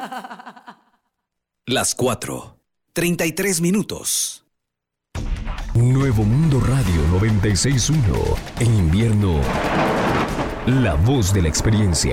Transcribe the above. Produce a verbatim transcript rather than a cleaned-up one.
Las cuatro, treinta y tres minutos. Nuevo Mundo Radio noventa y seis punto uno. En invierno, la voz de la experiencia.